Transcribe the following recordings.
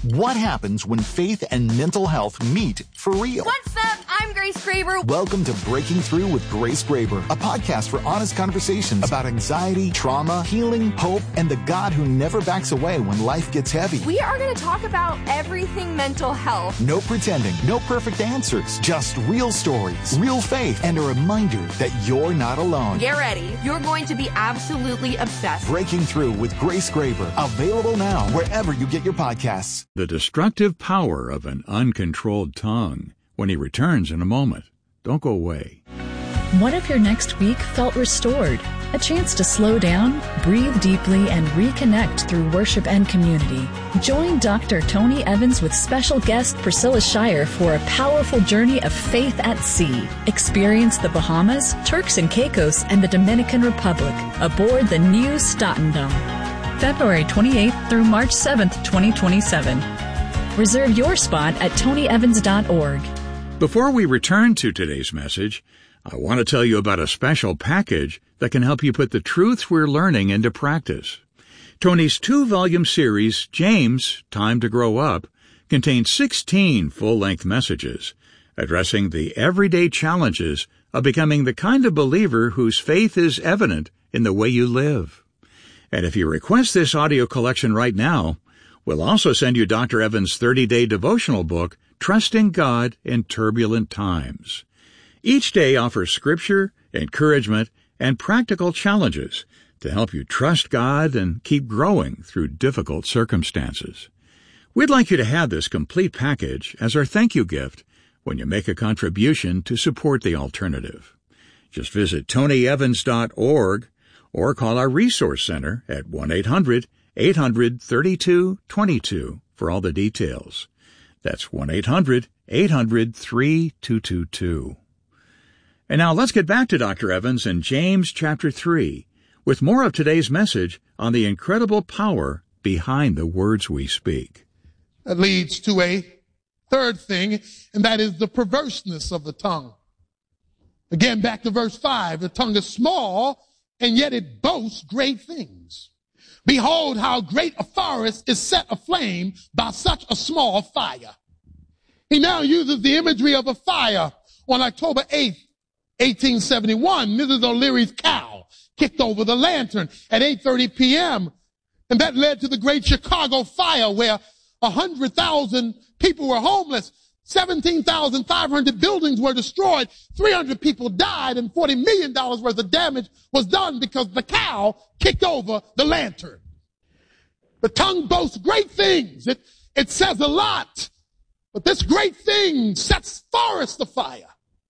What happens when faith and mental health meet for real? What's up? I'm Grace Graber. Welcome to Breaking Through with Grace Graber, a podcast for honest conversations about anxiety, trauma, healing, hope, and the God who never backs away when life gets heavy. We are going to talk about everything mental health. No pretending, no perfect answers, just real stories, real faith, and a reminder that you're not alone. Get ready. You're going to be absolutely obsessed. Breaking Through with Grace Graber, available now wherever you get your podcasts. The destructive power of an uncontrolled tongue. When he returns in a moment. Don't go away. What if your next week felt restored? A chance to slow down, breathe deeply, and reconnect through worship and community. Join Dr. Tony Evans with special guest Priscilla Shirer for a powerful journey of faith at sea. Experience the Bahamas, Turks and Caicos, and the Dominican Republic aboard the new Statendam. February 28th through March 7th, 2027. Reserve your spot at tonyevans.org. Before we return to today's message, I want to tell you about a special package that can help you put the truths we're learning into practice. Tony's 2-volume series, James, Time to Grow Up, contains 16 full-length messages addressing the everyday challenges of becoming the kind of believer whose faith is evident in the way you live. And if you request this audio collection right now, we'll also send you Dr. Evans' 30-day devotional book, Trusting God in Turbulent Times. Each day offers scripture, encouragement, and practical challenges to help you trust God and keep growing through difficult circumstances. We'd like you to have this complete package as our thank you gift when you make a contribution to support the alternative. Just visit tonyevans.org or call our Resource Center at 1-800-800-3222 for all the details. That's 1-800-800-3222. And now let's get back to Dr. Evans in James chapter 3 with more of today's message on the incredible power behind the words we speak. That leads to a third thing, and that is the perverseness of the tongue. Again, back to verse 5. The tongue is small, and yet it boasts great things. Behold, how great a forest is set aflame by such a small fire. He now uses the imagery of a fire. On October 8th, 1871, Mrs. O'Leary's cow kicked over the lantern at 8:30 p.m. And that led to the Great Chicago Fire, where 100,000 people were homeless. 17,500 buildings were destroyed. 300 people died, and $40 million worth of damage was done because the cow kicked over the lantern. The tongue boasts great things. It says a lot. But this great thing sets forests afire.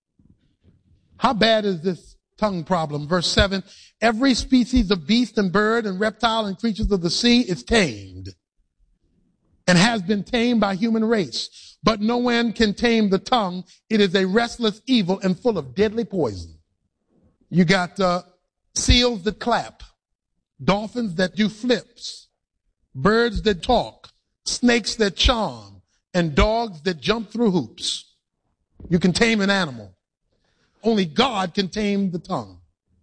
How bad is this tongue problem? Verse 7, every species of beast and bird and reptile and creatures of the sea is tamed and has been tamed by human race. But no one can tame the tongue. It is a restless evil and full of deadly poison. You got seals that clap, dolphins that do flips, birds that talk, snakes that charm, and dogs that jump through hoops. You can tame an animal. Only God can tame the tongue.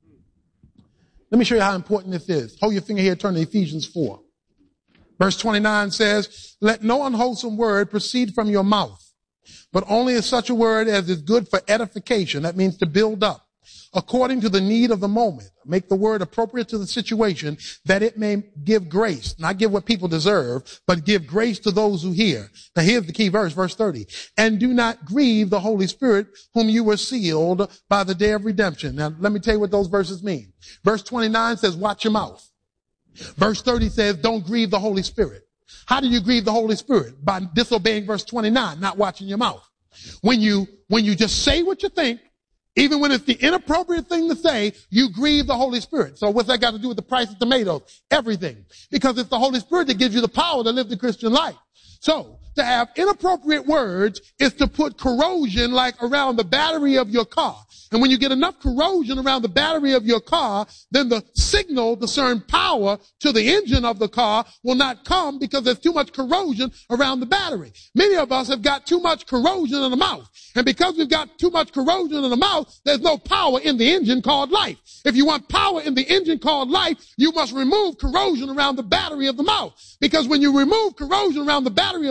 Let me show you how important this is. Hold your finger here, turn to Ephesians 4. Verse 29 says, let no unwholesome word proceed from your mouth, but only as such a word as is good for edification. That means to build up, according to the need of the moment. Make the word appropriate to the situation, that it may give grace. Not give what people deserve, but give grace to those who hear. Now here's the key verse, verse 30. And do not grieve the Holy Spirit, whom you were sealed by the day of redemption. Now let me tell you what those verses mean. Verse 29 says, watch your mouth. Verse 30 says, don't grieve the Holy Spirit. How do you grieve the Holy Spirit? By disobeying verse 29, not watching your mouth. When you just say what you think, even when it's the inappropriate thing to say, you grieve the Holy Spirit. So what's that got to do with the price of tomatoes? Everything. Because it's the Holy Spirit that gives you the power to live the Christian life. So to have inappropriate words is to put corrosion like around the battery of your car. And when you get enough corrosion around the battery of your car, then the signal to discern power to the engine of the car will not come because there's too much corrosion around the battery. Many of us have got too much corrosion in the mouth. And because we've got too much corrosion in the mouth, there's no power in the engine called life. If you want power in the engine called life, you must remove corrosion around the battery of the mouth. Because when you remove corrosion around the battery